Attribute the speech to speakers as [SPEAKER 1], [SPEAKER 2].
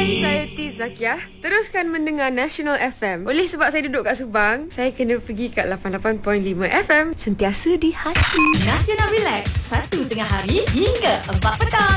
[SPEAKER 1] Saya T Zakiah. Teruskan mendengar National FM. Oleh sebab saya duduk kat Subang, saya kena pergi kat 88.5 FM. Sentiasa di hati.
[SPEAKER 2] Nasional Relax, 1 tengah hari hingga 4 petang.